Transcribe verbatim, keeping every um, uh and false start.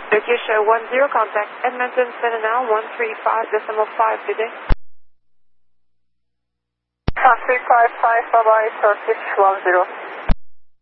Turkish uh, one zero, contact Edmonton Sentinel one three five decimal five, good day. one three five five, bye bye, Turkish one zero.